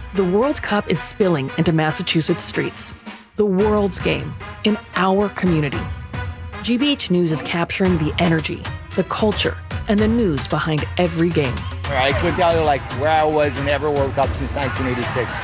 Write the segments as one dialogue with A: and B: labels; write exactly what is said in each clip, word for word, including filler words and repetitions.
A: The World Cup is spilling into Massachusetts streets. The world's game in our community. G B H News is capturing the energy, the culture, and the news behind every game.
B: I could tell you like where I was in every World Cup since nineteen eighty-six.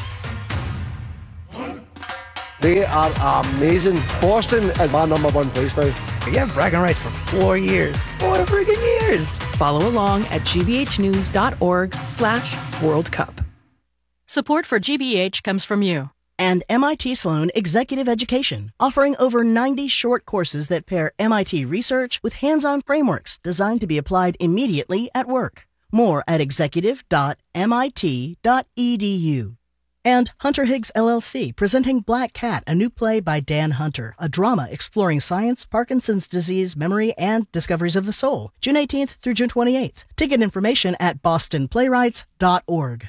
C: They are amazing. Boston is my number one place now.
D: You have bragging rights for four years. Four friggin' years.
A: Follow along at gbhnews.org slash World Cup.
E: Support for G B H comes from you.
F: And M I T Sloan Executive Education, offering over ninety short courses that pair M I T research with hands-on frameworks designed to be applied immediately at work. More at executive dot m i t dot e d u. And Hunter Higgs L L C, presenting Black Cat, a new play by Dan Hunter, a drama exploring science, Parkinson's disease, memory, and discoveries of the soul. June eighteenth through June twenty-eighth. Ticket information at boston playwrights dot org.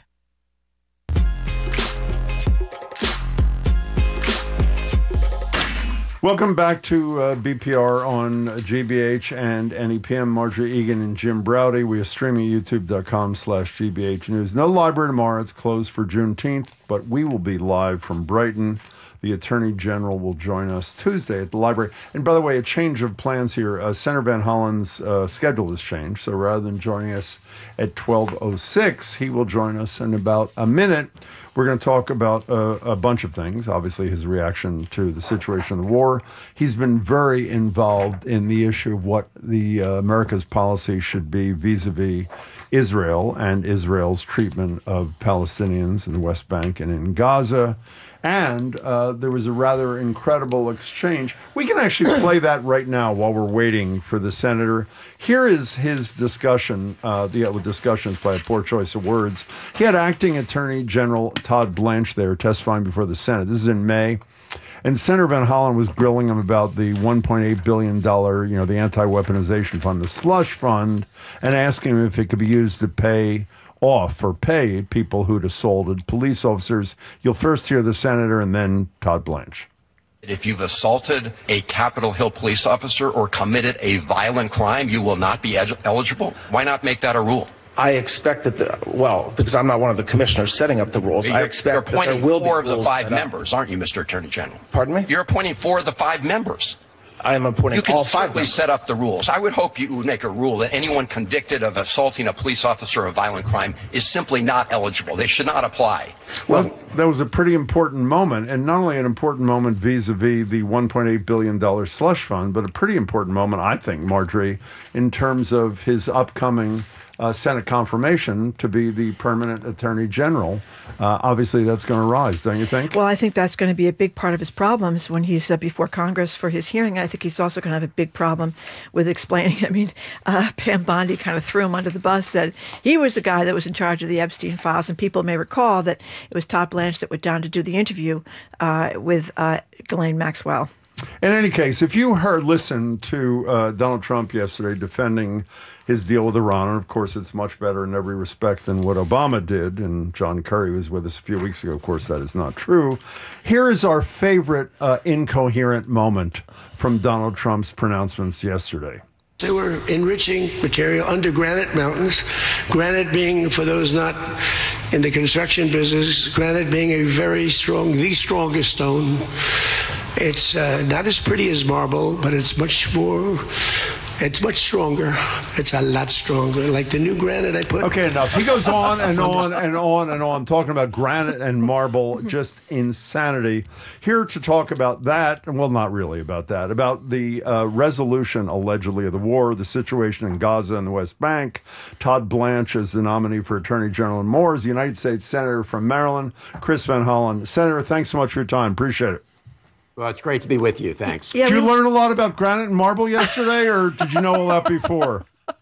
G: Welcome back to uh, B P R on G B H and N E P M. Marjorie Egan and Jim Browdy. We are streaming at youtube.com slash GBH News. No library tomorrow. It's closed for Juneteenth, but we will be live from Brighton. The Attorney General will join us Tuesday at the library. And by the way, a change of plans here. Uh, Senator Van Hollen's uh, schedule has changed. So rather than joining us at twelve oh six, he will join us in about a minute. We're going to talk about uh, a bunch of things. Obviously, his reaction to the situation of the war. He's been very involved in the issue of what the uh, America's policy should be vis-a-vis Israel and Israel's treatment of Palestinians in the West Bank and in Gaza. And uh, there was a rather incredible exchange. We can actually play that right now while we're waiting for the senator. Here is his discussion, uh, the uh, discussions by a poor choice of words. He had Acting Attorney General Todd Blanche there testifying before the Senate. This is in May. And Senator Van Hollen was grilling him about the one point eight billion dollars, you know, the anti-weaponization fund, the slush fund, and asking him if it could be used to pay off or pay people who'd assaulted police officers. You'll first hear the senator and then Todd Blanche.
H: If you've assaulted a Capitol Hill police officer or committed a violent crime, you will not be ed- eligible. Why not make that a rule?
I: I expect that, the, well, because I'm not one of the commissioners setting up the rules,
H: you're,
I: I expect
H: you're
I: that there will be
H: four of the
I: rules
H: five
I: set up.
H: members, aren't you, Mister Attorney General?
I: Pardon me?
H: You're appointing four of the five members.
I: I am appointing
H: you can
I: all five
H: certainly
I: members.
H: set up the rules. I would hope you would make a rule that anyone convicted of assaulting a police officer or a violent crime is simply not eligible. They should not apply.
G: Well, well, that was a pretty important moment, and not only an important moment vis-a-vis the one point eight billion dollars slush fund, but a pretty important moment, I think, Marjorie, in terms of his upcoming Uh, Senate confirmation to be the permanent Attorney General. Uh, obviously, that's going to rise, don't you think?
J: Well, I think that's going to be a big part of his problems when he's uh, before Congress for his hearing. I think he's also going to have a big problem with explaining. I mean, uh, Pam Bondi kind of threw him under the bus, said he was the guy that was in charge of the Epstein files. And people may recall that it was Todd Blanche that went down to do the interview uh, with uh, Ghislaine Maxwell.
G: In any case, if you heard, listen to uh, Donald Trump yesterday defending his deal with Iran, and of course it's much better in every respect than what Obama did, and John Kerry was with us a few weeks ago. Of course, that is not true. Here is our favorite uh, incoherent moment from Donald Trump's pronouncements yesterday.
K: They were enriching material under granite mountains, granite being, for those not in the construction business, granite being a very strong, the strongest stone. It's uh, not as pretty as marble, but it's much more, it's much stronger. It's a lot stronger, like the new granite I put.
G: Okay, enough. He goes on and on and on and on, talking about granite and marble, just insanity. Here to talk about that, well, not really about that, about the uh, resolution, allegedly, of the war, the situation in Gaza and the West Bank. Todd Blanche is the nominee for Attorney General, and more is the United States Senator from Maryland, Chris Van Hollen. Senator, thanks so much for your time. Appreciate it.
L: Well, it's great to be with you. Thanks.
J: Yeah,
G: did you
J: we...
G: learn a lot about granite and marble yesterday, or did you know all that before?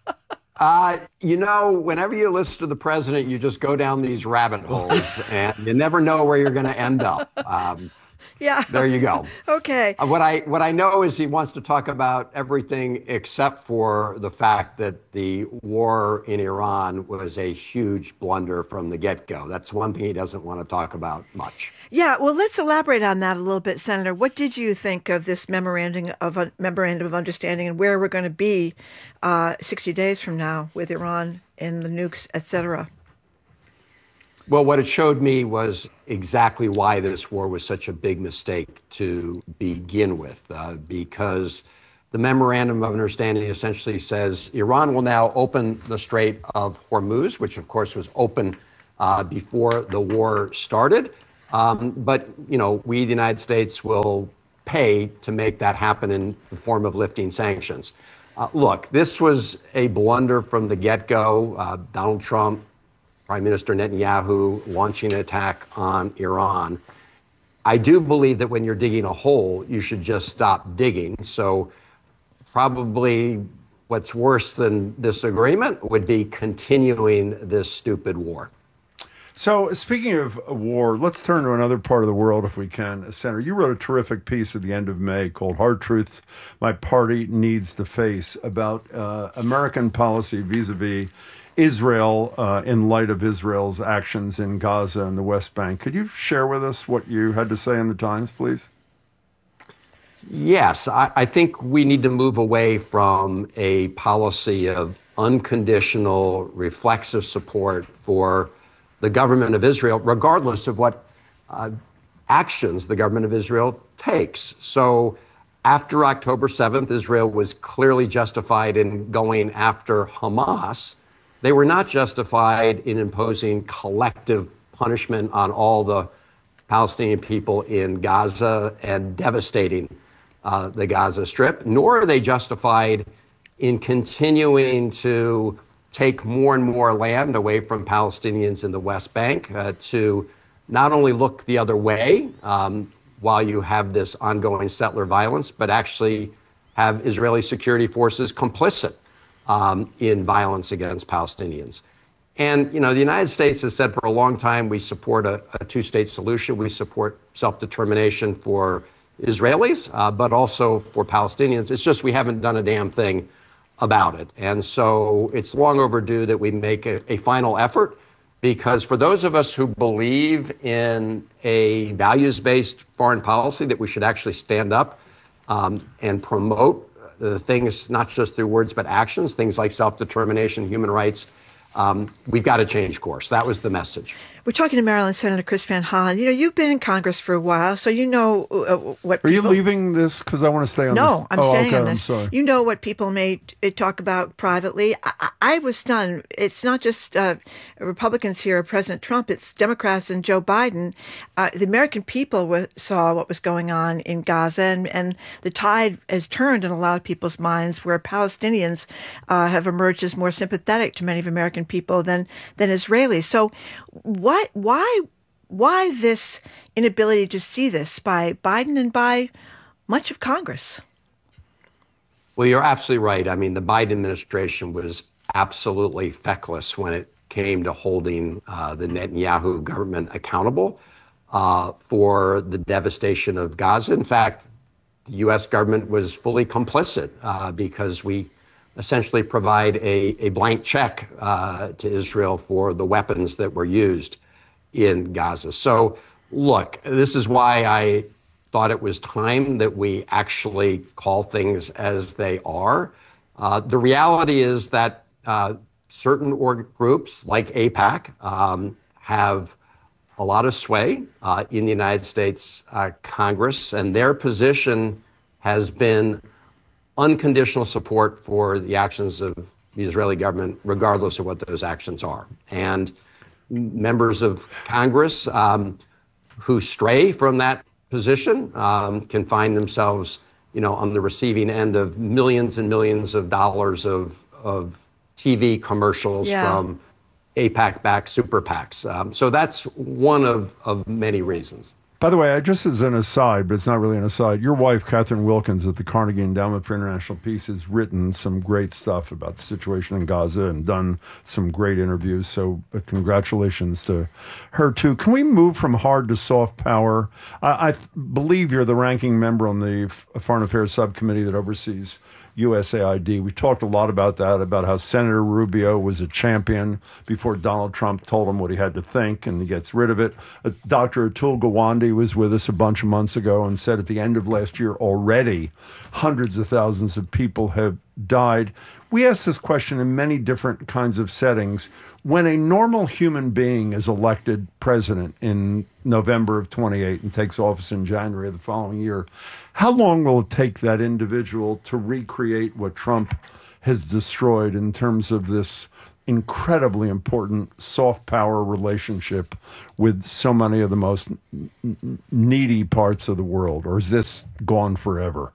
L: Uh, you know, whenever you listen to the president, you just go down these rabbit holes, and you never know where you're going to end up. Um,
J: yeah.
L: There you go.
J: Okay.
L: Uh, what I what I know is he wants to talk about everything except for the fact that the war in Iran was a huge blunder from the get-go. That's one thing he doesn't want to talk about much.
J: Yeah, well, let's elaborate on that a little bit, Senator. What did you think of this memorandum of uh, memorandum of understanding, and where we're going to be uh, sixty days from now with Iran and the nukes, et cetera?
L: Well, what it showed me was exactly why this war was such a big mistake to begin with, uh, because the Memorandum of Understanding essentially says Iran will now open the Strait of Hormuz, which of course was open uh, before the war started. Um, but, you know, we, the United States, will pay to make that happen in the form of lifting sanctions. Uh, look, this was a blunder from the get-go. Uh, Donald Trump, Prime Minister Netanyahu launching an attack on Iran. I do believe that when you're digging a hole, you should just stop digging. So probably what's worse than this agreement would be continuing this stupid war.
G: So speaking of war, let's turn to another part of the world if we can. Senator, you wrote a terrific piece at the end of May called Hard Truths My Party Needs to Face about uh, American policy vis-a-vis Israel uh, in light of Israel's actions in Gaza and the West Bank. Could you share with us what you had to say in the Times, please?
L: Yes, I, I think we need to move away from a policy of unconditional, reflexive support for the government of Israel, regardless of what uh, actions the government of Israel takes. So after October seventh, Israel was clearly justified in going after Hamas. They were not justified in imposing collective punishment on all the Palestinian people in Gaza and devastating uh, the Gaza Strip, nor are they justified in continuing to take more and more land away from Palestinians in the West Bank, uh, to not only look the other way um, while you have this ongoing settler violence, but actually have Israeli security forces complicit um, in violence against Palestinians. And, you know, the United States has said for a long time we support a, a two-state solution. We support self-determination for Israelis, uh, but also for Palestinians. It's just we haven't done a damn thing about it. And so it's long overdue that we make a, a final effort, because for those of us who believe in a values-based foreign policy, that we should actually stand up um, and promote the things, not just through words, but actions, things like self-determination, human rights. Um, we've got to change course. That was the message.
J: We're talking to Maryland Senator Chris Van Hollen. You know, you've been in Congress for a while, so you know uh, what
G: Are
J: people...
G: you leaving this because I want to stay on
J: no,
G: this?
J: I'm
G: oh,
J: staying
G: okay,
J: on this.
G: I'm sorry.
J: You know what people may t- talk about privately. I, I was stunned. It's not just uh, Republicans here, President Trump. It's Democrats and Joe Biden. Uh, the American people were, saw what was going on in Gaza, and, and the tide has turned in a lot of people's minds, where Palestinians uh, have emerged as more sympathetic to many of American people than than Israelis. So what, why, why this inability to see this by Biden and by much of Congress?
L: Well, you're absolutely right. I mean, the Biden administration was absolutely feckless when it came to holding uh, the Netanyahu government accountable uh, for the devastation of Gaza. In fact, the U S government was fully complicit uh, because we essentially provide a, a blank check uh, to Israel for the weapons that were used in Gaza. So, look, this is why I thought it was time that we actually call things as they are. Uh, the reality is that uh, certain org groups like AIPAC um, have a lot of sway uh, in the United States uh, Congress, and their position has been unconditional support for the actions of the Israeli government, regardless of what those actions are. And members of Congress um, who stray from that position um, can find themselves, you know, on the receiving end of millions and millions of dollars of, of T V commercials yeah. from AIPAC-backed super PACs. Um, so that's one of, of many reasons.
G: By the way, just as an aside, but it's not really an aside, your wife, Catherine Wilkins, at the Carnegie Endowment for International Peace, has written some great stuff about the situation in Gaza and done some great interviews. So uh, congratulations to her, too. Can we move from hard to soft power? I, I th- believe you're the ranking member on the F- Foreign Affairs Subcommittee that oversees U S A I D. We talked a lot about that, about how Senator Rubio was a champion before Donald Trump told him what he had to think, and he gets rid of it. Uh, Doctor Atul Gawande was with us a bunch of months ago and said at the end of last year already hundreds of thousands of people have died. We ask this question in many different kinds of settings. When a normal human being is elected president in November of twenty-eight and takes office in January of the following year, how long will it take that individual to recreate what Trump has destroyed in terms of this incredibly important soft power relationship with so many of the most n- needy parts of the world? Or is this gone forever?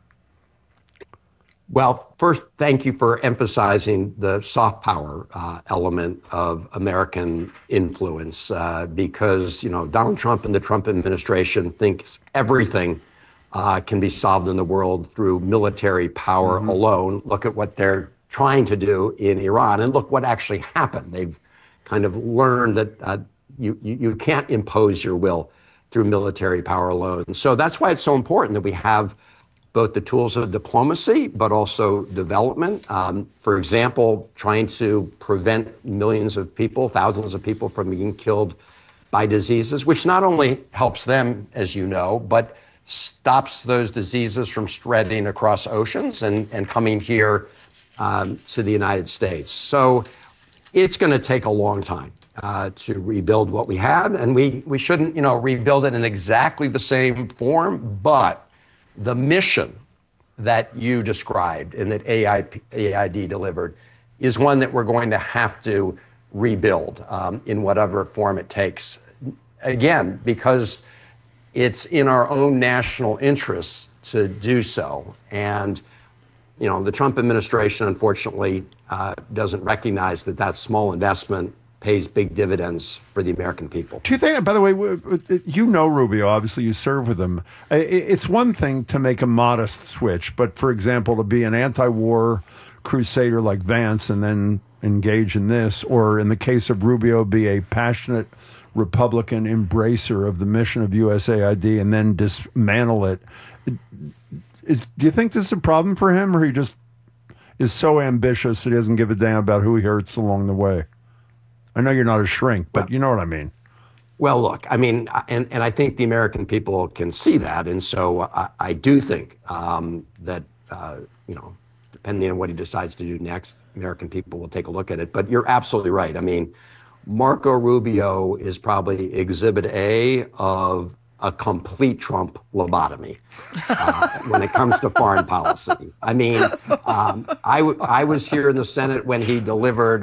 L: Well, first, thank you for emphasizing the soft power uh, element of American influence, uh, because, you know, Donald Trump and the Trump administration thinks everything uh, can be solved in the world through military power mm-hmm. alone. Look at what they're trying to do in Iran, and look what actually happened. They've kind of learned that uh, you, you you can't impose your will through military power alone. So that's why it's so important that we have both the tools of diplomacy, but also development. Um, for example, trying to prevent millions of people, thousands of people from being killed by diseases, which not only helps them, as you know, but stops those diseases from spreading across oceans and, and coming here um, to the United States. So it's going to take a long time uh, to rebuild what we had. And we, we shouldn't, you know, rebuild it in exactly the same form, but the mission that you described and that A I D delivered is one that we're going to have to rebuild um, in whatever form it takes. Again, because it's in our own national interests to do so. And, you know, the Trump administration, unfortunately, uh, doesn't recognize that that small investment pays big dividends for the American people.
G: Do you think, by the way, you know Rubio, obviously you serve with him. It's one thing to make a modest switch, but for example, to be an anti-war crusader like Vance and then engage in this, or in the case of Rubio, be a passionate Republican embracer of the mission of U S A I D and then dismantle it. Is, do you think this is a problem for him, or he just is so ambitious that he doesn't give a damn about who he hurts along the way? I know you're not a shrink, but well, you know what I mean.
L: Well, look, I mean, and, and I think the American people can see that. And so I, I do think um, that, uh, you know, depending on what he decides to do next, American people will take a look at it. But you're absolutely right. I mean, Marco Rubio is probably exhibit A of a complete Trump lobotomy uh, when it comes to foreign policy. I mean, um, I, w- I was here in the Senate when he delivered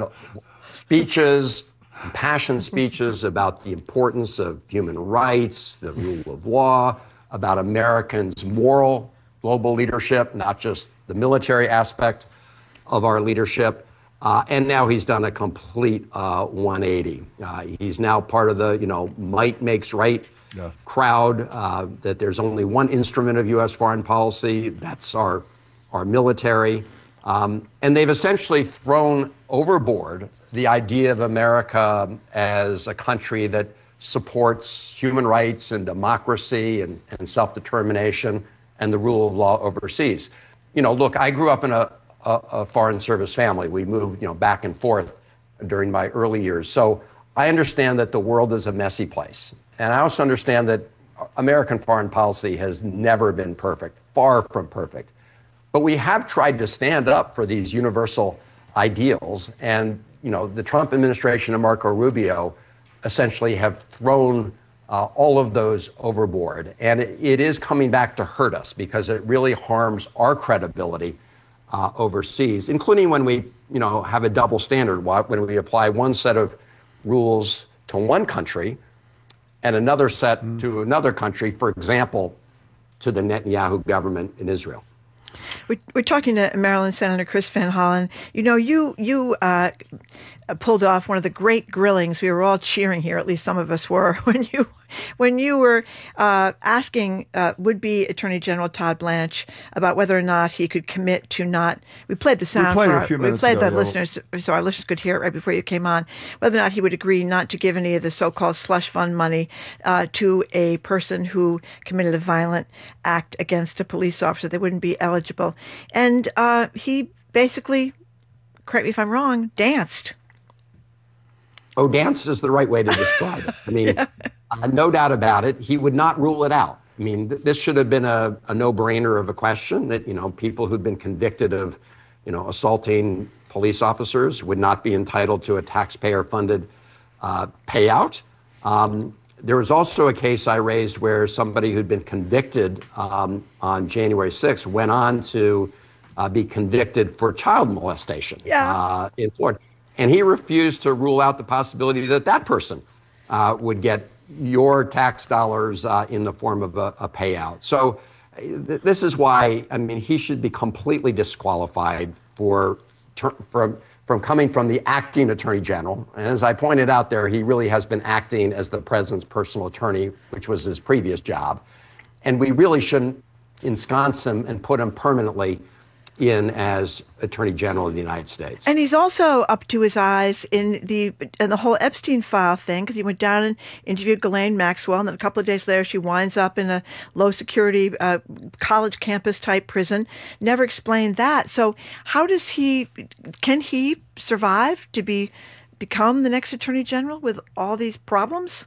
L: speeches, impassioned speeches about the importance of human rights, the rule of law, about Americans' moral global leadership, not just the military aspect of our leadership. Uh, and now he's done a complete uh, one eighty. Uh, he's now part of the, you know, might makes right yeah. crowd, uh, that there's only one instrument of U S foreign policy. That's our, our military. Um, and they've essentially thrown overboard the idea of America as a country that supports human rights and democracy and, and self-determination and the rule of law overseas. You know, look, I grew up in a, a, a foreign service family. We moved, you know, back and forth during my early years. So I understand that the world is a messy place. And I also understand that American foreign policy has never been perfect, far from perfect. But we have tried to stand up for these universal ideals. And, you know, the Trump administration and Marco Rubio essentially have thrown uh, all of those overboard. And it, it is coming back to hurt us because it really harms our credibility uh, overseas, including when we, you know, have a double standard, when we apply one set of rules to one country and another set mm. to another country, for example, to the Netanyahu government in Israel.
J: We're talking to Maryland Senator Chris Van Hollen. You know, you you uh, pulled off one of the great grillings. We were all cheering here, at least some of us were, when you when you were uh, asking uh, would-be Attorney General Todd Blanche about whether or not he could commit to not. We played the sound.
G: We played
J: for
G: it
J: our,
G: a few
J: we
G: minutes
J: played
G: ago,
J: that listeners, so our listeners could hear it right before you came on. Whether or not he would agree not to give any of the so-called slush fund money uh, to a person who committed a violent act against a police officer. They wouldn't be eligible. And uh, he basically, correct me if I'm wrong, danced.
L: Oh, dance is the right way to describe it. I mean, yeah. uh, no doubt about it. He would not rule it out. I mean, th- this should have been a, a no-brainer of a question that, you know, people who've been convicted of you know, assaulting police officers would not be entitled to a taxpayer-funded uh, payout. Um, there was also a case I raised where somebody who'd been convicted um, on January sixth went on to uh, be convicted for child molestation
J: yeah.
L: uh, in Florida. And he refused to rule out the possibility that that person uh, would get your tax dollars uh, in the form of a, a payout. So th- this is why, I mean, he should be completely disqualified for ter- from from coming from the acting attorney general. And as I pointed out there, he really has been acting as the president's personal attorney, which was his previous job. And we really shouldn't ensconce him and put him permanently in as Attorney General of the United States.
J: And he's also up to his eyes in the in the whole Epstein file thing, because he went down and interviewed Ghislaine Maxwell, and then a couple of days later she winds up in a low-security uh, college campus-type prison. Never explained that. So how does he, can he survive to be become the next Attorney General with all these problems?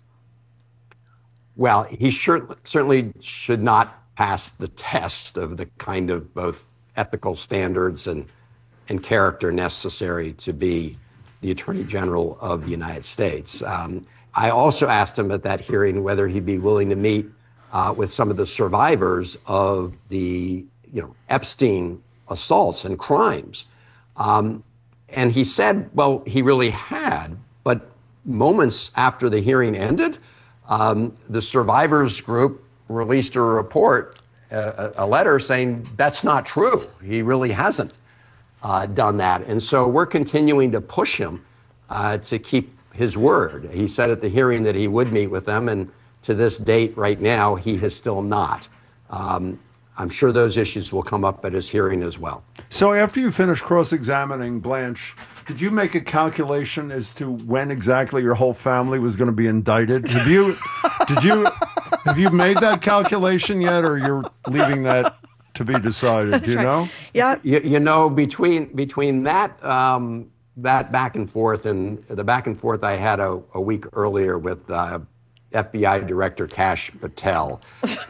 L: Well, he sure, certainly should not pass the test of the kind of both ethical standards and and character necessary to be the Attorney General of the United States. Um, I also asked him at that hearing whether he'd be willing to meet uh, with some of the survivors of the you know Epstein assaults and crimes, um, and he said, well, he really had, but moments after the hearing ended, um, the survivors group released a report. A, a letter saying that's not true. He really hasn't uh, done that. And so we're continuing to push him uh, to keep his word. He said at the hearing that he would meet with them, and to this date right now, he has still not. Um, I'm sure those issues will come up at his hearing as well.
G: So after you finished cross-examining Blanche, did you make a calculation as to when exactly your whole family was going to be indicted? Have you, did you, have you made that calculation yet, or you're leaving that to be decided? Do you know?
J: Yeah.
L: You, you know, between between that um, that back and forth and the back and forth I had a, a week earlier with uh, F B I Director Kash Patel.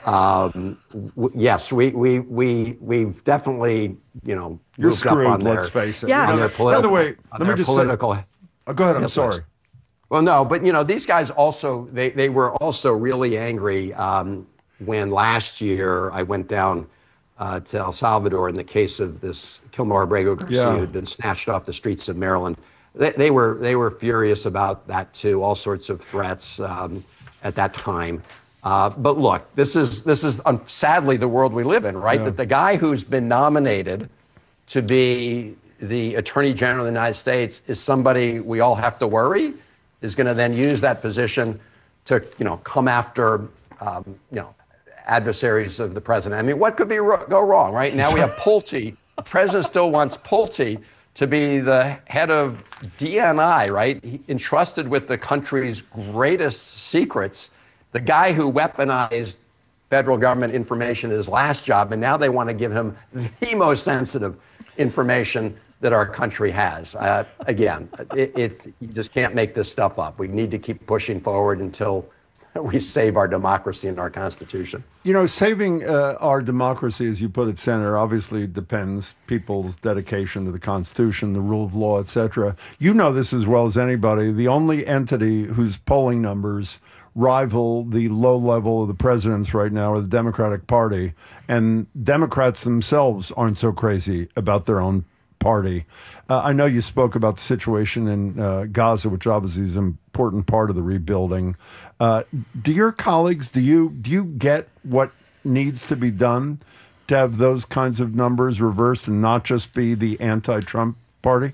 L: Um, w- yes, we we we we've definitely you know
G: you're
L: moved
G: screwed.
L: up on their,
G: let's face it.
J: Yeah.
L: On their politi-
G: By the way, let me just
L: political.
G: say. Oh, go ahead. I'm
L: Yes,
G: sorry.
L: please. Well, no, but you know these guys also they they were also really angry um, when last year I went down uh, to El Salvador in the case of this Kilmar Abrego Garcia
G: Yeah.
L: who'd been snatched off the streets of Maryland. They, they were they were furious about that too. All sorts of threats um, at that time. Uh, but look, this is this is um, sadly the world we live in, right?
G: Yeah.
L: That the guy who's been nominated to be the Attorney General of the United States is somebody we all have to worry is going to then use that position to, you know, come after, um, you know, adversaries of the president. I mean, what could be ro- go wrong, right? Now we have Pulte. The president still wants Pulte to be the head of D N I, right? He, entrusted with the country's greatest secrets, the guy who weaponized federal government information in his last job, and now they want to give him the most sensitive information that our country has. Uh, again, it, it's you just can't make this stuff up. We need to keep pushing forward until we save our democracy and our Constitution.
G: You know, saving uh, our democracy, as you put it, Senator, obviously depends people's dedication to the Constitution, the rule of law, et cetera. You know this as well as anybody. The only entity whose polling numbers rival the low level of the presidents right now are the Democratic Party. And Democrats themselves aren't so crazy about their own party. Uh, I know you spoke about the situation in uh, Gaza, which obviously is an important part of the rebuilding. Uh, do your colleagues, do you do you get what needs to be done to have those kinds of numbers reversed and not just be the anti-Trump party?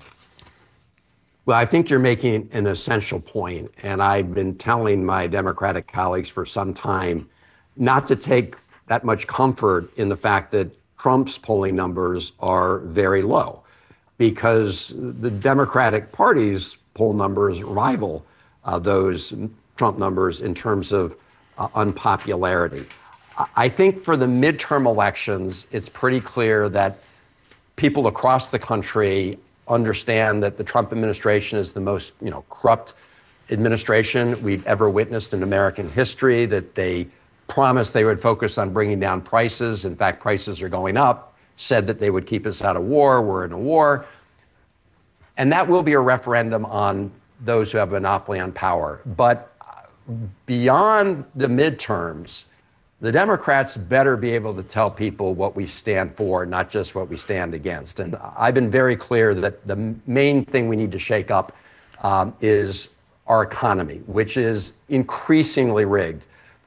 L: Well, I think you're making an essential point, and I've been telling my Democratic colleagues for some time not to take that much comfort in the fact that Trump's polling numbers are very low, because the Democratic Party's poll numbers rival uh, those Trump numbers in terms of uh, unpopularity. I think for the midterm elections, it's pretty clear that people across the country understand that the Trump administration is the most, you know, corrupt administration we've ever witnessed in American history, that they promised they would focus on bringing down prices. In fact, prices are going up. said that they would keep us out of war. We're in a war. And that will be a referendum on those who have a monopoly on power. But beyond the midterms, the Democrats better be able to tell people what we stand for, not just what we stand against. And I've been very clear that the main thing we need to shake up um, is our economy, which is increasingly rigged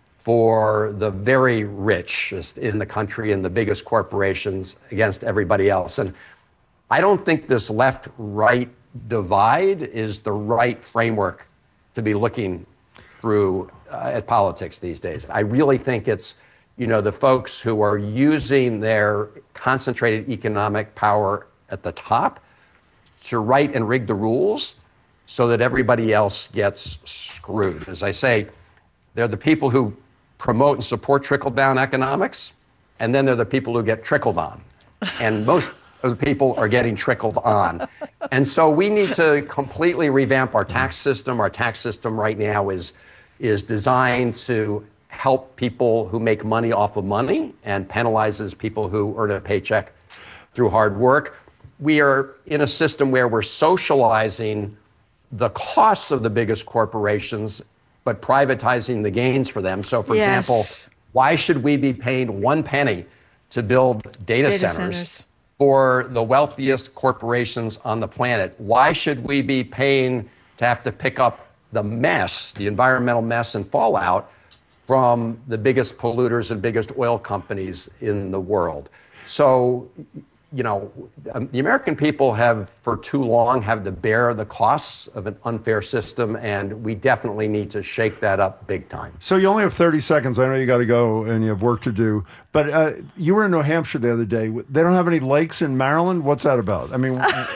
L: for the very rich in the country and the biggest corporations against everybody else. And I don't think this left-right divide is the right framework to be looking through uh, at politics these days. I really think it's, you know, the folks who are using their concentrated economic power at the top to write and rig the rules so that everybody else gets screwed. As I say, they're the people who promote and support trickle-down economics, and then they're the people who get trickled on. And most of the people are getting trickled on. And so we need to completely revamp our tax system. Our tax system right now is is designed to help people who make money off of money and penalizes people who earn a paycheck through hard work. We are in a system where we're socializing the costs of the biggest corporations, but privatizing the gains for them. So, for
J: yes.
L: example, why should we be paying one penny to build data,
J: data
L: centers,
J: centers
L: for the wealthiest corporations on the planet? Why should we be paying to have to pick up the mess, the environmental mess and fallout from the biggest polluters and biggest oil companies in the world? So, you know, um, the American people have for too long had to bear the costs of an unfair system, and we definitely need to shake that up big time.
G: So you only have thirty seconds. I know you got to go and you have work to do, but uh, you were in New Hampshire the other day. They don't have any lakes in Maryland? What's that about? I mean,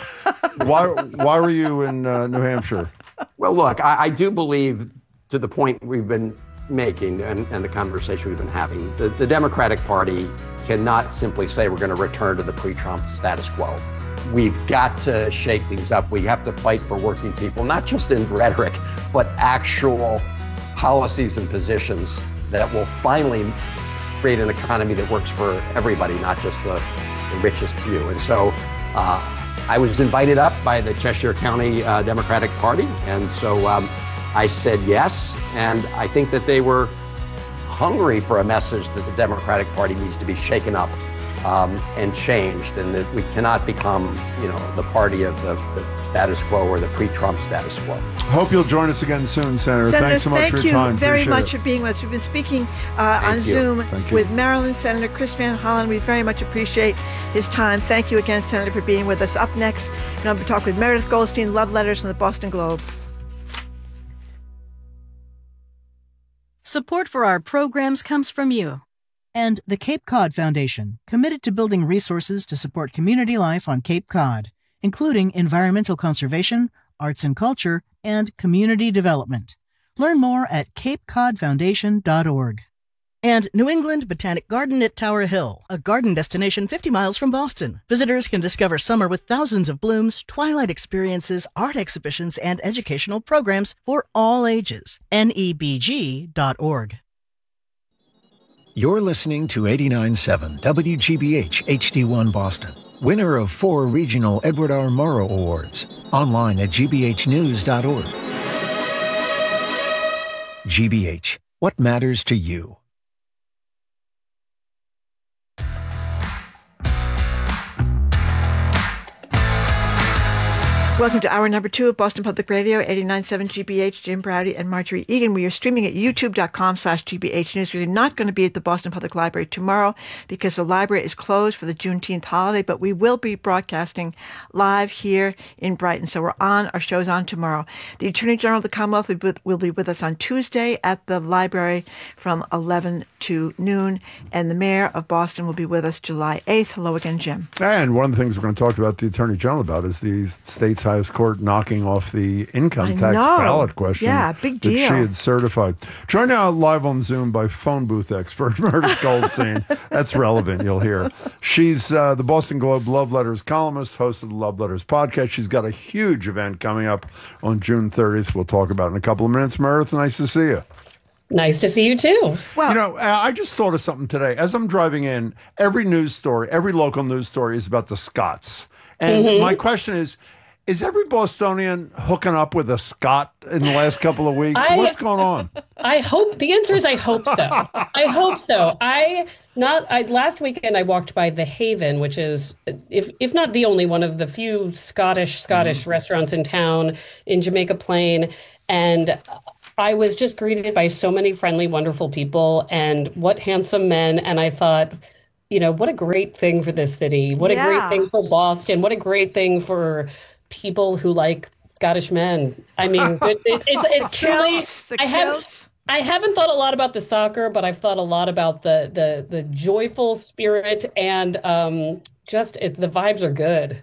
G: why why were you in uh, New Hampshire?
L: Well, look, I, I do believe, to the point we've been making and, and the conversation we've been having, the, the Democratic Party cannot simply say we're going to return to the pre-Trump status quo. We've got to shake things up. We have to fight for working people, not just in rhetoric, but actual policies and positions that will finally create an economy that works for everybody, not just the, the richest few. And so uh, I was invited up by the Cheshire County uh, Democratic Party, and so um, I said yes, and I think that they were hungry for a message that the Democratic Party needs to be shaken up um, and changed, and that we cannot become, you know, the party of the, the status quo or the pre-Trump status quo.
G: Hope you'll join us again soon, Senator.
J: Senator,
G: Thanks so much
J: thank
G: for your time.
J: Thank you very
G: Appreciate
J: much
G: it.
J: for being with us. We've been speaking uh, on
L: you.
J: Zoom
G: Thank you.
J: with Maryland Senator Chris Van Hollen. We very much appreciate his time. Thank you again, Senator, for being with us. Up next, we're going to talk with Meredith Goldstein, Love Letters from the Boston Globe.
E: Support for our programs comes from you.
F: And the Cape Cod Foundation, committed to building resources to support community life on Cape Cod, including environmental conservation, arts and culture, and community development. Learn more at cape cod foundation dot org. And New England Botanic Garden at Tower Hill, a garden destination fifty miles from Boston. Visitors can discover summer with thousands of blooms, twilight experiences, art exhibitions, and educational programs for all ages. N E B G dot org.
M: You're listening to eighty-nine point seven W G B H H D one Boston, winner of four regional Edward R. Murrow Awards. Online at G B H news dot org. G B H, what matters to you?
J: Welcome to hour number two of Boston Public Radio, eighty-nine point seven G B H, Jim Browdy and Marjorie Egan. We are streaming at youtube.com slash GBH News. We're not going to be at the Boston Public Library tomorrow because the library is closed for the Juneteenth holiday, but we will be broadcasting live here in Brighton. So we're on, our show's on tomorrow. The Attorney General of the Commonwealth will be with, will be with us on Tuesday at the library from eleven to noon, and the Mayor of Boston will be with us July eighth. Hello again, Jim.
G: And one of the things we're going to talk about the Attorney General about is the state's highest court knocking off the income
J: I
G: tax
J: know.
G: ballot question
J: Yeah, big deal.
G: that she had certified. Joined now live on Zoom by phone booth expert Meredith Goldstein. That's relevant, you'll hear. She's uh, the Boston Globe Love Letters columnist, host of the Love Letters podcast. She's got a huge event coming up on June thirtieth we'll talk about in a couple of minutes. Meredith, nice to see you.
N: Nice to see you too.
G: Well, you know, I just thought of something today. As I'm driving in, every news story, every local news story is about the Scots. And mm-hmm. my question is, is every Bostonian hooking up with a Scot in the last couple of weeks? I, What's going on?
N: I hope the answer is I hope so. I hope so. I not I last weekend I walked by the Haven, which is if if not the only one of the few Scottish Scottish mm-hmm. restaurants in town in Jamaica Plain, and I was just greeted by so many friendly, wonderful people, and what handsome men. And I thought, you know, what a great thing for this city. What yeah. a great thing for Boston. What a great thing for people who like Scottish men. I mean, it, it, it's it's
J: the
N: truly.
J: Kilts, the
N: I haven't I haven't thought a lot about the soccer, but I've thought a lot about the the the joyful spirit and um, just it, the vibes are good.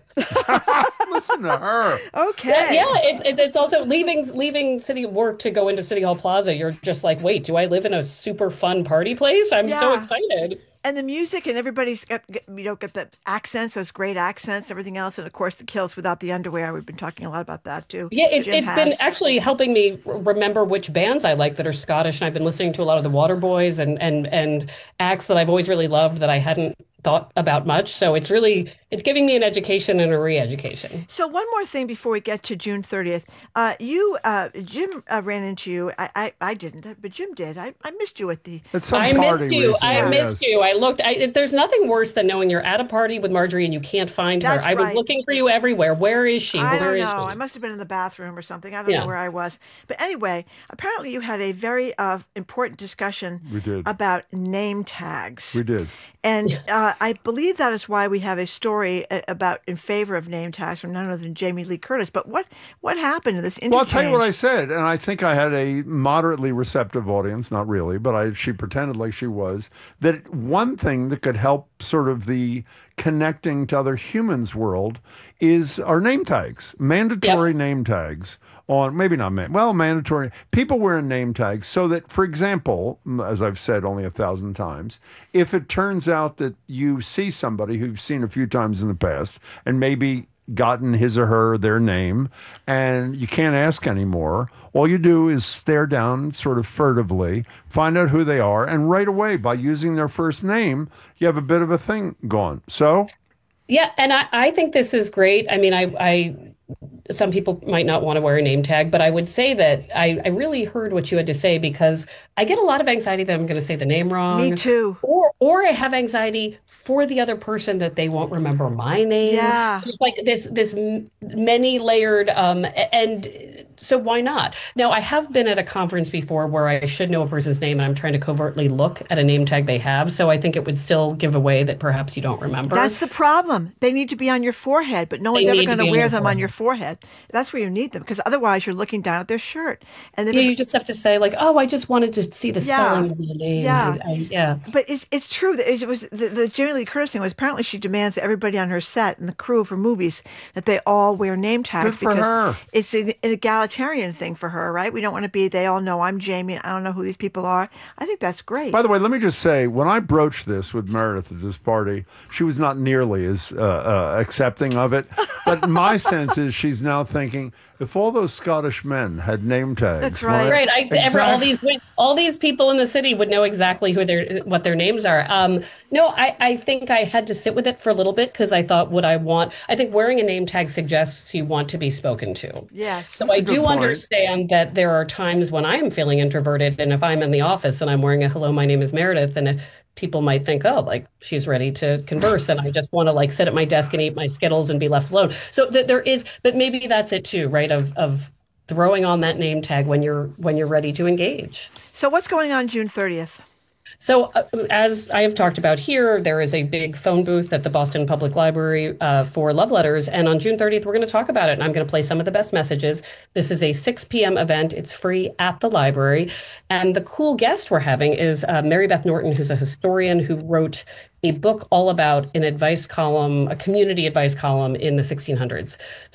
G: Listen to her.
J: Okay.
N: Yeah, yeah it's, it's it's also leaving leaving city work to go into City Hall Plaza. You're just like, wait, do I live in a super fun party place? I'm yeah. so excited.
J: And the music and everybody's got, you know, got the accents, those great accents, and everything else. And of course, the Kilts without the underwear. We've been talking a lot about that too.
N: Yeah, it's, it's
J: has.
N: been actually helping me remember which bands I like that are Scottish. And I've been listening to a lot of the Waterboys and and and acts that I've always really loved that I hadn't thought about much. So it's really, it's giving me an education and a re-education.
J: So one more thing before we get to June thirtieth. Uh, you, uh, Jim uh, ran into you. I, I, I didn't, but Jim did. I, I missed you at the
G: at some
N: I
G: party
N: missed you.
G: Recently,
N: I missed
G: yes.
N: you. I looked. I, there's nothing worse than knowing you're at a party with Marjorie and you can't find
J: That's
N: her. I
J: right.
N: was looking for you everywhere. Where is she?
J: I
N: Where
J: don't
N: is
J: know.
N: she?
J: I must have been in the bathroom or something. I don't
N: Yeah.
J: know where I was. But anyway, apparently you had a very uh, important discussion
G: We did.
J: about name tags.
G: We did.
J: And uh, I believe that is why we have a story about in favor of name tags from none other than Jamie Lee Curtis. But what what happened to this interchange?
G: Well, I'll tell you what I said, and I think I had a moderately receptive audience, not really, but I, she pretended like she was, that one thing that could help sort of the connecting to other humans world is our name tags, mandatory yep. name tags. On maybe not man, well, mandatory. People wearing name tags so that, for example, as I've said only a thousand times, if it turns out that you see somebody who you've seen a few times in the past and maybe gotten his or her their name and you can't ask anymore, all you do is stare down sort of furtively, find out who they are, and right away, by using their first name, you have a bit of a thing going. So,
N: yeah, and I, I think this is great. I mean, I. I some people might not want to wear a name tag, but I would say that I, I really heard what you had to say because I get a lot of anxiety that I'm going to say the name wrong.
J: Me too.
N: Or or I have anxiety for the other person that they won't remember my name.
J: Yeah.
N: It's like this this many layered um and so why not? Now, I have been at a conference before where I should know a person's name and I'm trying to covertly look at a name tag they have. So I think it would still give away that perhaps you don't remember.
J: That's the problem. They need to be on your forehead, but no one's
N: They
J: ever
N: need to
J: going to
N: be on
J: wear
N: your
J: them
N: forehead.
J: on your forehead. That's where you need them because otherwise you're looking down at their shirt. And then
N: Yeah, you just have to say like, oh, I just wanted to see the
J: Yeah.
N: spelling of the name.
J: Yeah.
N: I, I, yeah.
J: But it's it's true that it was the, the Jamie Lee Curtis thing was apparently she demands that everybody on her set and the crew for movies that they all wear name tags
G: Good for
J: because
G: her.
J: it's an, an egalitarian thing for her, right? We don't want to be they all know I'm Jamie. I don't know who these people are. I think that's great.
G: by the way, let me just say, when I broached this with Meredith at this party, she was not nearly as uh, uh, accepting of it. But my sense is she's now thinking, if all those Scottish men had name tags.
J: That's right.
G: when
N: Right. I,
G: Exactly.
N: ever, all these all these people in the city would know exactly who their what their names are. Um, no, I, I think I had to sit with it for a little bit because I thought, would I want? I think wearing a name tag suggests you want to be spoken to.
J: Yes.
N: So
G: That's a
N: I
G: good
N: do
G: point.
N: understand that there are times when I am feeling introverted, and if I'm in the office and I'm wearing a "Hello, my name is Meredith," and if people might think, oh, like she's ready to converse, and I just want to like sit at my desk and eat my Skittles and be left alone. So th- there is, but maybe that's it too, right? Of of throwing on that name tag when you're when you're ready to engage.
J: So what's going on June thirtieth?
N: So uh, as I have talked about here, there is a big phone booth at the Boston Public Library uh, for love letters. And on June thirtieth, we're going to talk about it. And I'm going to play some of the best messages. This is a six p.m. event. It's free at the library. And the cool guest we're having is uh, Mary Beth Norton, who's a historian who wrote a book all about an advice column, a community advice column in the sixteen hundreds.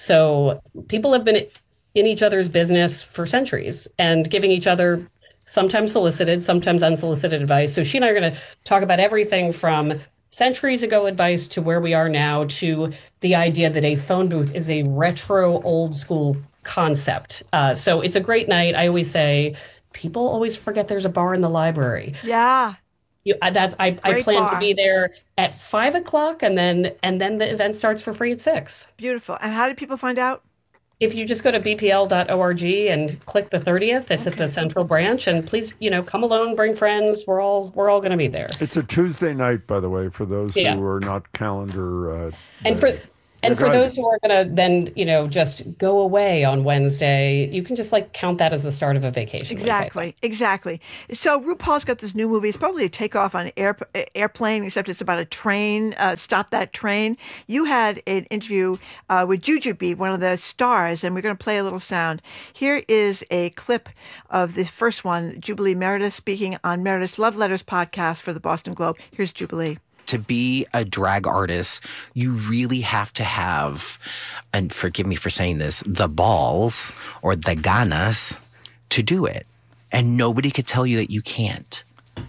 N: So people have been in each other's business for centuries and giving each other sometimes solicited, sometimes unsolicited advice. So she and I are going to talk about everything from centuries ago advice to where we are now to the idea that a phone booth is a retro old school concept. Uh, so it's a great night. I always say, people always forget there's a bar in the library.
J: Yeah.
N: You, uh, that's I, I
J: Great
N: plan
J: bar.
N: to be there at five o'clock, and then and then the event starts for free at six.
J: Beautiful. And how do people find out?
N: If you just go to b p l dot org and click the thirtieth, it's
J: Okay.
N: at the Central Branch, and please, you know, come alone, bring friends. We're all we're all going to be there.
G: It's a Tuesday night, by the way, for those
N: Yeah.
G: who are not calendar. Uh,
N: And for and
G: Yeah,
N: for
G: go ahead.
N: those who are going to then, you know, just go away on Wednesday, you can just like count that as the start of a vacation.
J: Exactly, exactly. So RuPaul's got this new movie. It's probably a takeoff on an air, airplane, except it's about a train. Uh, Stop That Train. You had an interview uh, with Jujubee, one of the stars, and we're going to play a little sound. Here is a clip of the first one, Jubilee Meredith speaking on Meredith's Love Letters podcast for the Boston Globe. Here's Jubilee.
O: To be a drag artist, you really have to have, and forgive me for saying this, the balls or the ganas to do it. And nobody could tell you that you can't.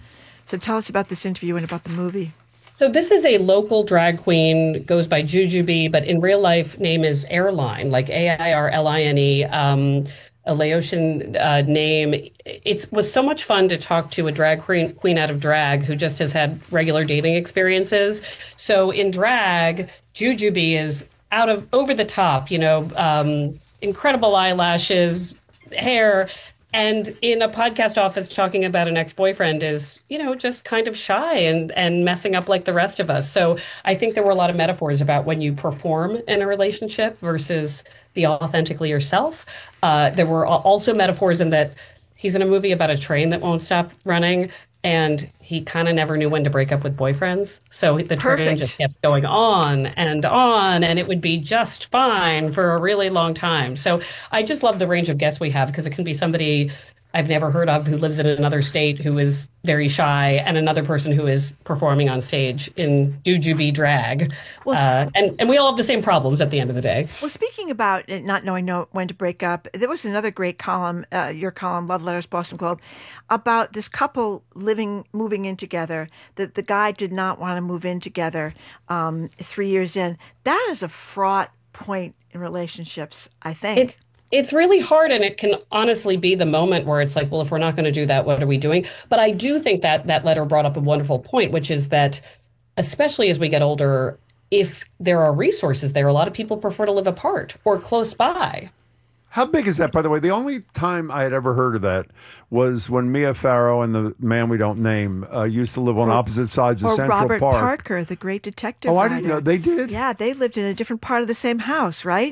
J: So tell us about this interview and about the movie.
N: So this is a local drag queen, goes by Jujubee, but in real life name is Airline, like A I R L I N E. Um, a Laotian uh, name. It was so much fun to talk to a drag queen, queen out of drag who just has had regular dating experiences. So in drag, Jujubee is out of over the top, you know, um, incredible eyelashes, hair. And in a podcast office talking about an ex-boyfriend is, you know, just kind of shy and, and messing up like the rest of us. So I think there were a lot of metaphors about when you perform in a relationship versus be authentically yourself. Uh, there were also metaphors in that he's in a movie about a train that won't stop running, and he kind of never knew when to break up with boyfriends. So the train
J: Perfect.
N: just kept going on and on, and it would be just fine for a really long time. So I just love the range of guests we have, because it can be somebody I've never heard of who lives in another state who is very shy, and another person who is performing on stage in Jujubee drag.
J: Well,
N: uh, and, and we all have the same problems at the end of the day.
J: Well, speaking about not knowing know when to break up, there was another great column, uh, your column, Love Letters, Boston Globe, about this couple living, moving in together. The, the guy did not want to move in together um, three years in. That is a fraught point in relationships, I think.
N: It, It's really hard, and it can honestly be the moment where it's like, well, if we're not going to do that, what are we doing? But I do think that that letter brought up a wonderful point, which is that, especially as we get older, if there are resources there, a lot of people prefer to live apart or close by.
G: How big is that, by the way? The only time I had ever heard of that was when Mia Farrow and the man we don't name uh, used to live on
J: Or-
G: opposite sides of
J: Or
G: Central
J: Robert
G: Park.
J: Parker, the great detective
G: Oh, I didn't
J: writer.
G: know. They did?
J: Yeah, they lived in a different part of the same house, right?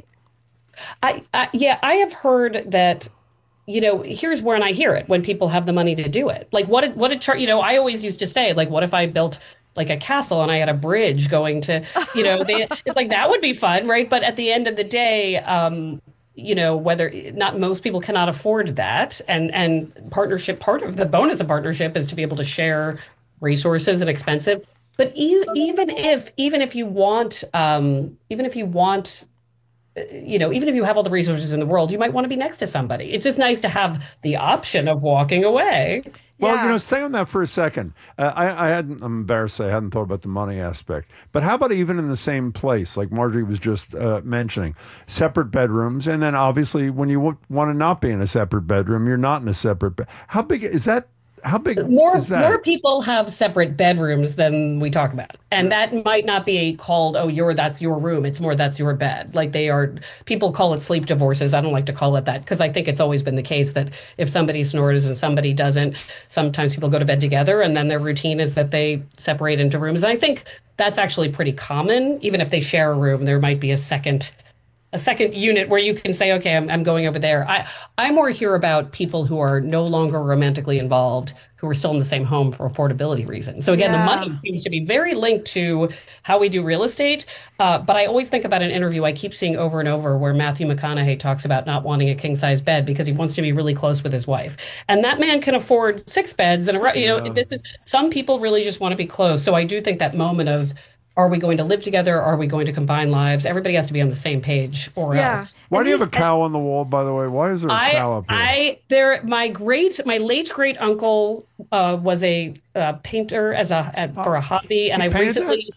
N: I, I yeah, I have heard that. You know, here's when I hear it, when people have the money to do it. Like, what did what did char- you know? I always used to say, like, what if I built like a castle and I had a bridge going to, you know, they, it's like that would be fun, right? But at the end of the day, um, you know, whether not most people cannot afford that, and and partnership, part of the bonus of partnership is to be able to share resources and expensive. But e- even if even if you want, um, even if you want. You know, even if you have all the resources in the world, you might want to be next to somebody. It's just nice to have the option of walking away.
G: Well,
J: Yeah.
G: you know, stay on that for a second. Uh, I, I hadn't, I'm embarrassed to say I hadn't thought about the money aspect. But how about even in the same place, like Marjorie was just uh, mentioning, separate bedrooms, and then obviously when you w- want to not be in a separate bedroom, you're not in a separate bed. How big is that? How big
N: More
G: is that?
N: more people have separate bedrooms than we talk about, and that might not be called, oh, your that's your room. It's more that's your bed. Like they are, people call it sleep divorces. I don't like to call it that, because I think it's always been the case that if somebody snores and somebody doesn't, sometimes people go to bed together, and then their routine is that they separate into rooms. And I think that's actually pretty common. Even if they share a room, there might be a second. A second unit where you can say, okay, I'm, I'm going over there. I, I more hear about people who are no longer romantically involved, who are still in the same home for affordability reasons. So again,
J: Yeah.
N: the money seems to be very linked to how we do real estate. Uh, but I always think about an interview I keep seeing over and over where Matthew McConaughey talks about not wanting a king size bed because he wants to be really close with his wife. And that man can afford six beds. And, a, you know,
G: Yeah.
N: this is, some people really just want to be close. So I do think that moment of, are we going to live together? Are we going to combine lives? Everybody has to be on the same page, or
J: Yeah.
N: else.
G: Why
J: And
G: do you have a
J: these-
G: cow on the wall, by the way? Why is there a
N: I,
G: cow up here?
N: I, there, my great, my late great uncle uh, was a uh, painter as a uh, for a hobby, and
G: He
N: I
G: painted
N: recently,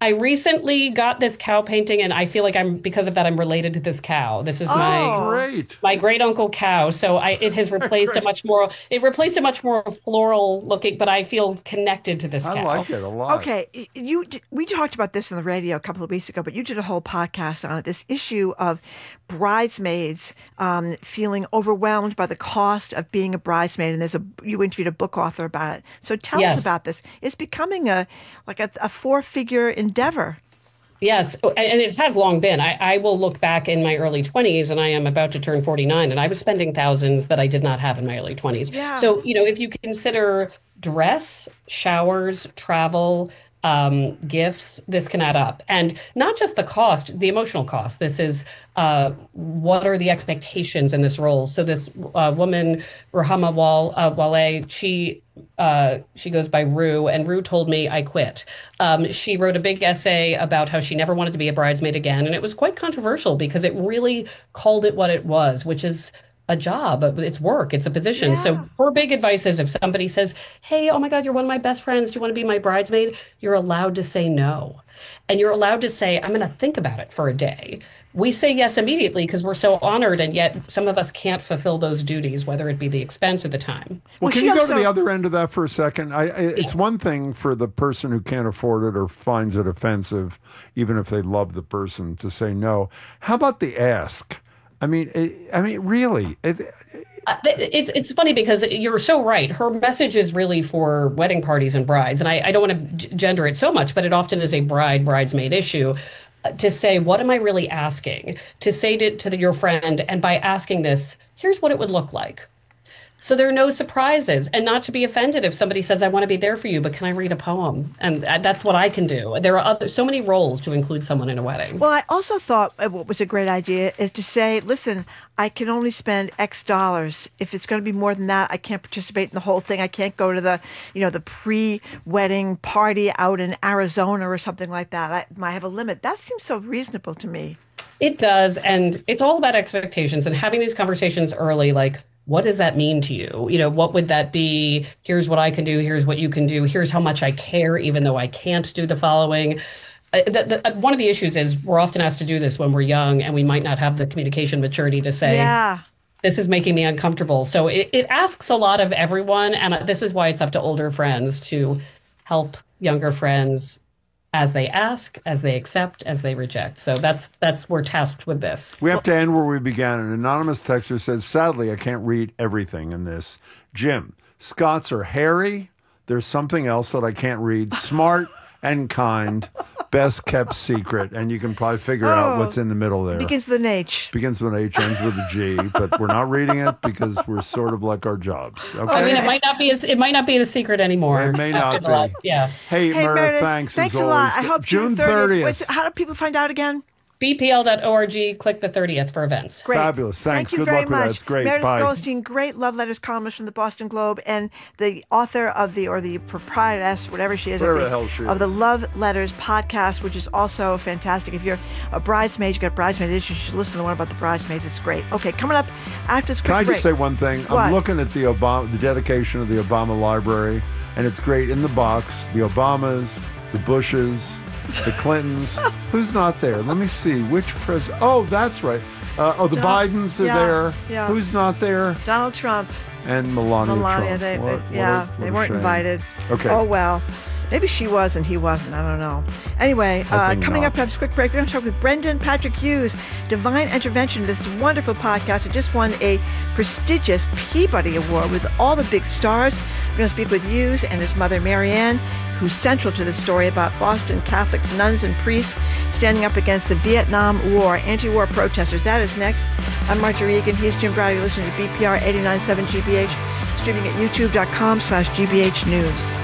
N: I recently got this cow painting, and I feel like I'm because of that I'm related to this cow. This is
G: oh,
N: my
G: great.
N: my great uncle cow. So I it has replaced a much more it replaced a much more floral looking, but I feel connected to this cow.
G: I like it a lot.
J: Okay, you we talked about this on the radio a couple of weeks ago, but you did a whole podcast on it. This issue of bridesmaids um, feeling overwhelmed by the cost of being a bridesmaid, and there's a you interviewed a book author about it. So tell
N: yes.
J: us about this. It's becoming a like a, a four figure endeavor.
N: Yes, and it has long been. I, I will look back in my early twenties, and I am about to turn forty-nine, and I was spending thousands that I did not have in my early twenties.
J: Yeah.
N: So, you know, if you consider dress, showers, travel, um, gifts, this can add up. And not just the cost, the emotional cost. This is uh, what are the expectations in this role? So this uh, woman, Rahama Wal, uh, Wale, she uh, she goes by Rue, and Rue told me I quit. Um, she wrote a big essay about how she never wanted to be a bridesmaid again. And it was quite controversial because it really called it what it was, which is a job. It's work. It's a position. Yeah. So her big advice is if somebody says, hey, oh my God, you're one of my best friends. Do you want to be my bridesmaid? You're allowed to say no. And you're allowed to say, I'm going to think about it for a day. We say yes immediately because we're so honored, and yet some of us can't fulfill those duties, whether it be the expense or the time.
G: Well,
J: Well,
G: can
J: she
G: you go
J: also-
G: to the other end of that for a second? I, I, it's one thing for the person who can't afford it or finds it offensive, even if they love the person, to say no. How about the ask? I mean, it, I mean, really? It,
N: Uh, it's it's funny because you're so right. Her message is really for wedding parties and brides, and I, I don't want to gender it so much, but it often is a bride bridesmaid issue. Uh, to say, what am I really asking? To say to, to the, your friend, and by asking this, here's what it would look like. So there are no surprises, and not to be offended if somebody says, I want to be there for you, but can I read a poem? And that's what I can do. There are other, so many roles to include someone in a wedding.
J: Well, I also thought what was a great idea is to say, listen, I can only spend X dollars. If it's going to be more than that, I can't participate in the whole thing. I can't go to the, you know, the pre-wedding party out in Arizona or something like that. I, I have a limit. That seems so reasonable to me.
N: It does. And it's all about expectations and having these conversations early, like, what does that mean to you? You know, what would that be? Here's what I can do. Here's what you can do. Here's how much I care, even though I can't do the following. Uh, the, the, one of the issues is we're often asked to do this when we're young, and we might not have the communication maturity to say,
J: yeah,
N: this is making me uncomfortable. So it, it asks a lot of everyone. And this is why it's up to older friends to help younger friends as they ask, as they accept, as they reject. So that's that's we're tasked with this.
G: We have to end where we began. An anonymous texter says, sadly, I can't read everything in this. Jim, Scots are hairy. There's something else that I can't read. Smart and kind. Best kept secret. And you can probably figure
J: oh,
G: out what's in the middle there.
J: Begins with an H.
G: Begins with an H, ends with a G. But we're not reading it because we're sort of like our jobs. Okay?
N: I mean, it might not be a, it might not be a secret anymore.
G: It may not be.
N: Yeah.
G: Hey,
J: hey
G: Meredith,
J: Meredith,
G: thanks,
J: thanks
G: as
J: a
G: always.
J: lot. I hope
G: June
J: June
G: thirtieth.
J: thirtieth. How do people find out again?
N: B P L dot org, click the thirtieth for events.
J: Great.
G: Fabulous. Thanks.
J: Thank you
G: Good
J: very
G: luck with
J: much.
G: that. It's great.
J: Meredith
G: Bye.
J: Goldstein, great love letters columnist from the Boston Globe, and the author of the, or the proprietress, whatever she is,
G: Whatever
J: of,
G: the hell she
J: of
G: is.
J: the Love Letters podcast, which is also fantastic. If you're a bridesmaid, you got bridesmaid issues, you should listen to the one about the bridesmaids. It's great. Okay, coming up after this quick
G: Can I
J: break.
G: just say one thing?
J: What?
G: I'm looking at the Obama, the dedication of the Obama Library, and it's great. In the box, the Obamas, the Bushes, the Clintons. Who's not there? Let me see. Which president? Oh, that's right. Uh, oh, the
J: Donald-
G: Bidens are
J: yeah,
G: there.
J: yeah.
G: Who's not there?
J: Donald Trump.
G: And Melania,
J: Melania,
G: Trump.
J: they,
G: What-
J: they-
G: what a-
J: yeah,
G: what
J: they
G: a
J: weren't
G: shame.
J: invited.
G: Okay.
J: Oh, well. Maybe she was and he wasn't. I don't know. Anyway,
G: I
J: uh,
G: think
J: coming
G: not.
J: up after this quick break, we're going to talk with Brendan Patrick Hughes, Divine Intervention. This wonderful podcast that just won a prestigious Peabody Award with all the big stars. We're going to speak with Hughes and his mother, Marianne, who's central to the story about Boston Catholics, nuns, and priests standing up against the Vietnam War, anti-war protesters. That is next. I'm Marjorie Egan. He's Jim Browder. You're listening to B P R eighty-nine point seven G B H, streaming at youtube.com slash GBH News.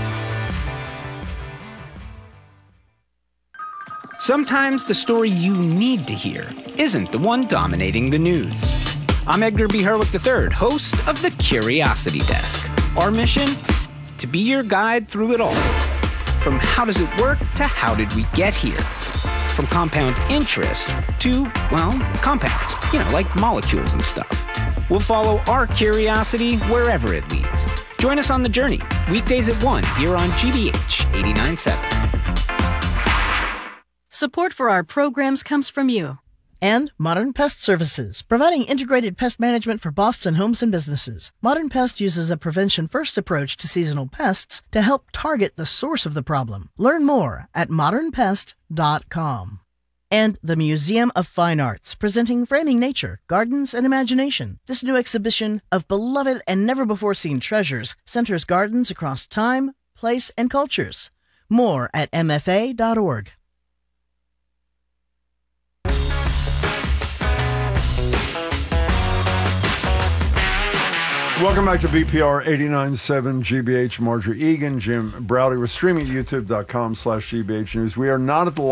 P: Sometimes the story you need to hear isn't the one dominating the news. I'm Edgar B. Herwick the third, host of The Curiosity Desk. Our mission? To be your guide through it all. From how does it work to how did we get here? From compound interest to, well, compounds, you know, like molecules and stuff. We'll follow our curiosity wherever it leads. Join us on the journey, weekdays at one here on G B H eighty-nine point seven.
E: Support for our programs comes from you.
F: And Modern Pest Services, providing integrated pest management for Boston homes and businesses. Modern Pest uses a prevention-first approach to seasonal pests to help target the source of the problem. Learn more at modern pest dot com. And the Museum of Fine Arts, presenting Framing Nature, Gardens, and Imagination. This new exhibition of beloved and never-before-seen treasures centers gardens across time, place, and cultures. More at m f a dot org.
G: Welcome back to B P R eighty-nine point seven G B H. Marjorie Egan, Jim Browdy. We're streaming at youtube dot com slash G B H News. We are not at the